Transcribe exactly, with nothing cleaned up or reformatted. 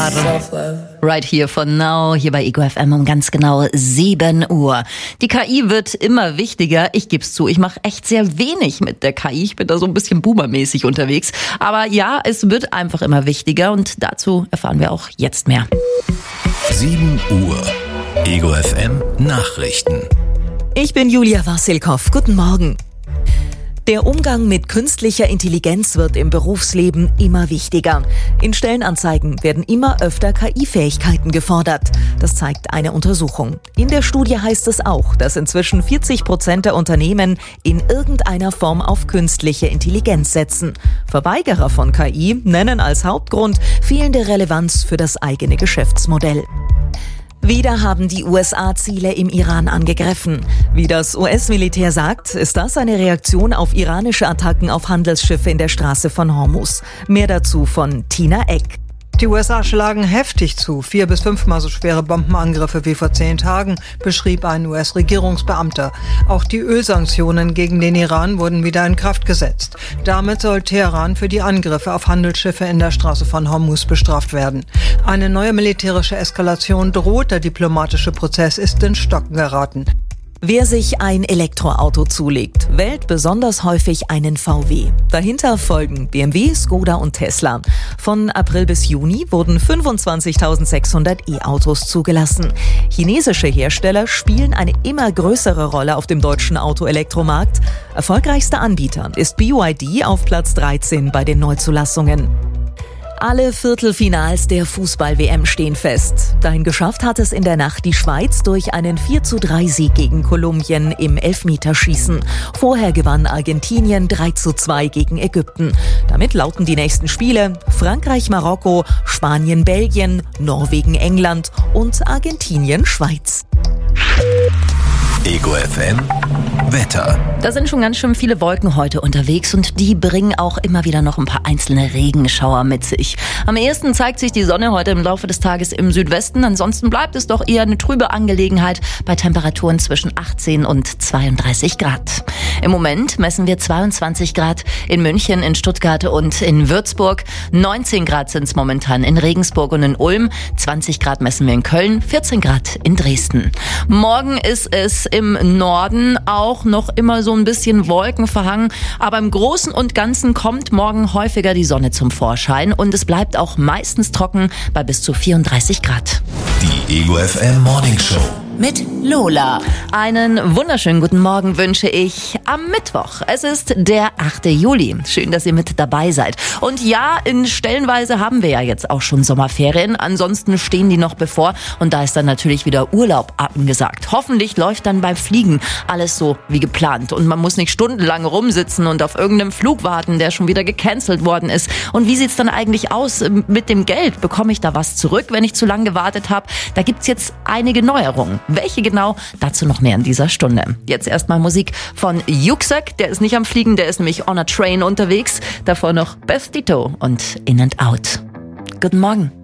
Right here for now, hier bei Ego F M um ganz genau sieben Uhr. Die K I wird immer wichtiger. Ich geb's zu, ich mache echt sehr wenig mit der K I. Ich bin da so ein bisschen boomermäßig unterwegs. Aber ja, es wird einfach immer wichtiger und dazu erfahren wir auch jetzt mehr. sieben Uhr. Ego F M Nachrichten. Ich bin Julia Wassilkow. Guten Morgen. Der Umgang mit künstlicher Intelligenz wird im Berufsleben immer wichtiger. In Stellenanzeigen werden immer öfter K I-Fähigkeiten gefordert. Das zeigt eine Untersuchung. In der Studie heißt es auch, dass inzwischen vierzig Prozent der Unternehmen in irgendeiner Form auf künstliche Intelligenz setzen. Verweigerer von K I nennen als Hauptgrund fehlende Relevanz für das eigene Geschäftsmodell. Wieder haben die U S A Ziele im Iran angegriffen. Wie das U S-Militär sagt, ist das eine Reaktion auf iranische Attacken auf Handelsschiffe in der Straße von Hormuz. Mehr dazu von Tina Eck. Die U S A schlagen heftig zu. Vier bis fünfmal so schwere Bombenangriffe wie vor zehn Tagen, beschrieb ein U S-Regierungsbeamter. Auch die Ölsanktionen gegen den Iran wurden wieder in Kraft gesetzt. Damit soll Teheran für die Angriffe auf Handelsschiffe in der Straße von Hormuz bestraft werden. Eine neue militärische Eskalation droht, der diplomatische Prozess ist ins Stocken geraten. Wer sich ein Elektroauto zulegt, wählt besonders häufig einen V W. Dahinter folgen B M W, Skoda und Tesla. Von April bis Juni wurden fünfundzwanzigtausendsechshundert E-Autos zugelassen. Chinesische Hersteller spielen eine immer größere Rolle auf dem deutschen Autoelektromarkt. Erfolgreichster Anbieter ist B Y D auf Platz dreizehn bei den Neuzulassungen. Alle Viertelfinals der Fußball-W M stehen fest. Dahin geschafft hat es in der Nacht die Schweiz durch einen vier zu drei Sieg gegen Kolumbien im Elfmeterschießen. Vorher gewann Argentinien drei zu zwei gegen Ägypten. Damit lauten die nächsten Spiele Frankreich-Marokko, Spanien-Belgien, Norwegen-England und Argentinien-Schweiz. Ego F M Wetter. Da sind schon ganz schön viele Wolken heute unterwegs und die bringen auch immer wieder noch ein paar einzelne Regenschauer mit sich. Am ehesten zeigt sich die Sonne heute im Laufe des Tages im Südwesten. Ansonsten bleibt es doch eher eine trübe Angelegenheit bei Temperaturen zwischen achtzehn und zweiunddreißig Grad. Im Moment messen wir zweiundzwanzig Grad in München, in Stuttgart und in Würzburg. neunzehn Grad sind es momentan in Regensburg und in Ulm. zwanzig Grad messen wir in Köln, vierzehn Grad in Dresden. Morgen ist es im Norden auch noch immer so ein bisschen wolkenverhangen, aber im Großen und Ganzen kommt morgen häufiger die Sonne zum Vorschein und es bleibt auch meistens trocken bei bis zu vierunddreißig Grad. Die Ego F M Morning Show mit Lola. Einen wunderschönen guten Morgen wünsche ich am Mittwoch. Es ist der achte Juli. Schön, dass ihr mit dabei seid. Und ja, in Stellenweise haben wir ja jetzt auch schon Sommerferien. Ansonsten stehen die noch bevor und da ist dann natürlich wieder Urlaub angesagt. Hoffentlich läuft dann beim Fliegen alles so wie geplant und man muss nicht stundenlang rumsitzen und auf irgendeinem Flug warten, der schon wieder gecancelt worden ist. Und wie sieht's dann eigentlich aus mit dem Geld? Bekomme ich da was zurück, wenn ich zu lange gewartet habe? Da gibt's jetzt einige Neuerungen. Welche genau? Dazu noch mehr in dieser Stunde. Jetzt erstmal Musik von Yuxek. Der ist nicht am Fliegen, der ist nämlich on a train unterwegs. Davor noch Bestito und In and Out. Guten Morgen.